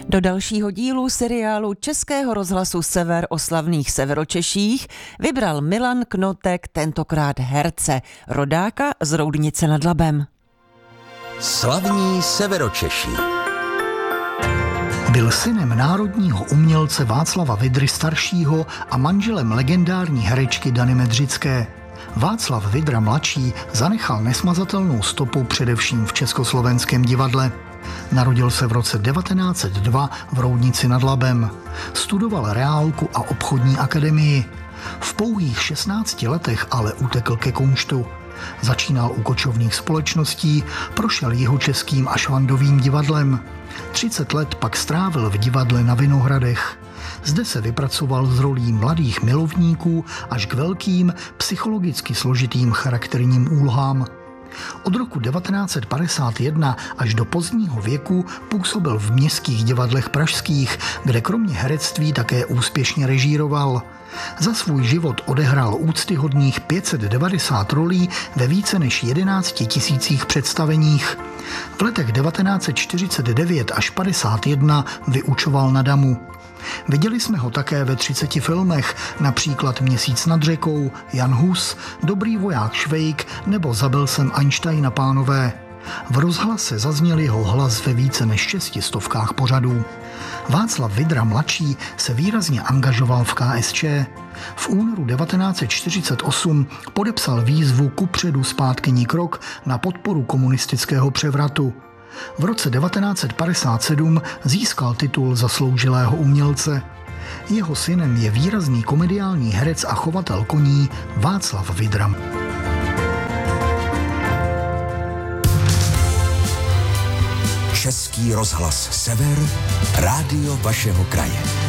Do dalšího dílu seriálu Českého rozhlasu Sever o slavných Severočeších vybral Milan Knotek tentokrát herce, rodáka z Roudnice nad Labem. Slavní Severočeši. Byl synem národního umělce Václava Vydry staršího a manželem legendární herečky Dany Medřické. Václav Vydra mladší zanechal nesmazatelnou stopu především v Československém divadle. Narodil se v roce 1902 v Roudnici nad Labem. Studoval reálku a obchodní akademii. V pouhých 16 letech ale utekl ke kunštu. Začínal u kočovných společností, prošel jihočeským a švandovým divadlem. 30 let pak strávil v divadle na Vinohradech. Zde se vypracoval z rolí mladých milovníků až k velkým, psychologicky složitým charakterním úlohám. Od roku 1951 až do pozdního věku působil v městských divadlech pražských, kde kromě herectví také úspěšně režíroval. Za svůj život odehrál úctyhodných 590 rolí ve více než 11 000 představeních. V letech 1949 až 51 vyučoval na Damu. Viděli jsme ho také ve 30 filmech, například Měsíc nad řekou, Jan Hus, Dobrý voják Švejk nebo Zabil jsem Einsteina, pánové. V rozhlase zazněl jeho hlas ve více než 600 pořadů. Václav Vydra mladší se výrazně angažoval v KSČ. V únoru 1948 podepsal výzvu Kupředu zpátkyní krok na podporu komunistického převratu. V roce 1957 získal titul zasloužilého umělce. Jeho synem je výrazný komediální herec a chovatel koní Václav Vydra. Český rozhlas Sever, rádio vašeho kraje.